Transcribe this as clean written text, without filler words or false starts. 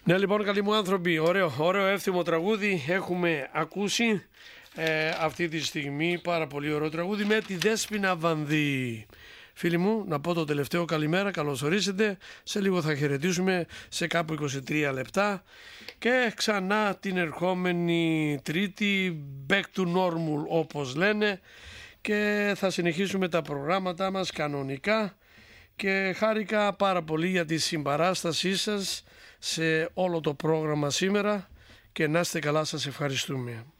Ναι, λοιπόν, καλοί μου άνθρωποι, ωραίο εύθυμο τραγούδι έχουμε ακούσει αυτή τη στιγμή. Πάρα πολύ ωραίο τραγούδι με τη Δέσποινα Βανδύ. Φίλοι μου, να πω το τελευταίο καλημέρα, καλώς ορίσετε. Σε λίγο θα χαιρετήσουμε σε κάπου 23 λεπτά. Και ξανά την ερχόμενη Τρίτη, back to normal όπως λένε. Και θα συνεχίσουμε τα προγράμματά μας κανονικά. Και χάρηκα πάρα πολύ για τη συμπαράστασή σας σε όλο το πρόγραμμα σήμερα. Και να είστε καλά, σας ευχαριστούμε.